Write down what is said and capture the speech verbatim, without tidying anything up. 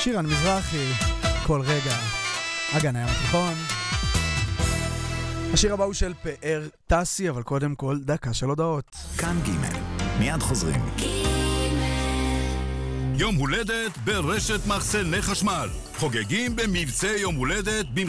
שירן מזרחי, כל רגע, אגן הים התיכון. השיר הבא הוא של פאר טסי, אבל קודם כל דקה של הודעות. כאן ג' מיד חוזרים. יום הולדת ברשת מחסני חשמל. חוגגים במבצע יום הולדת במחיר